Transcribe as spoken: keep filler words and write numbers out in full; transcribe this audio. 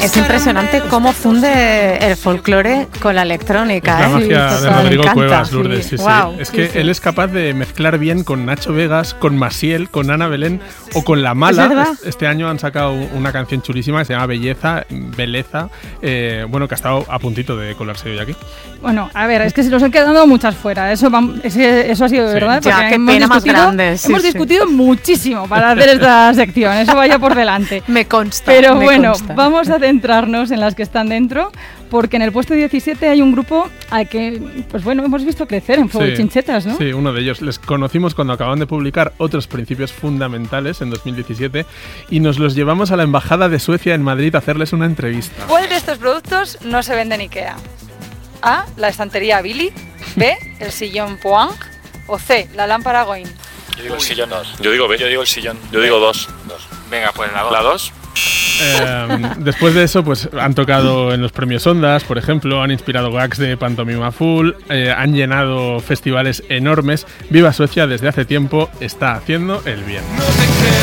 Es impresionante cómo funde el folclore con la electrónica. Es la ¿eh? magia Sí, de Rodrigo me encanta. Cuevas, Lourdes. Sí, sí. Wow, es sí, que sí. él es capaz de mezclar bien con Nacho Vegas, con Masiel, con Ana Belén o con La ¿Es Mala. verdad? Este año han sacado una canción chulísima que se llama Belleza, Beleza, eh, bueno, que ha estado a puntito de colarse hoy aquí. Bueno, a ver, es que se nos han quedado muchas fuera. Eso, vam- es que eso ha sido Sí. verdad. Ya, porque qué hemos pena más discutido- grande, sí, hemos sí. discutido muchísimo para hacer esta sección. Eso vaya por delante. Me consta. Pero me bueno, consta. vamos a centrarnos en las que están dentro, porque en el puesto diecisiete hay un grupo al que, pues bueno, hemos visto crecer en Fuego y Sí, Chinchetas, ¿no? Sí, uno de ellos. Les conocimos cuando acaban de publicar Otros Principios Fundamentales en dos mil diecisiete y nos los llevamos a la Embajada de Suecia en Madrid a hacerles una entrevista. ¿Cuál de estos productos no se vende en IKEA? A. La estantería Billy. B. El sillón Poang. O C. La lámpara Goin. Yo digo el sillón. Yo digo B. Yo digo el sillón. Yo digo dos. dos. Venga, pues la dos. ¿La dos? Eh, después de eso, pues han tocado en los premios Ondas, por ejemplo, han inspirado gags de Pantomima Full, eh, han llenado festivales enormes. Viva Suecia desde hace tiempo está haciendo el bien. No te creas.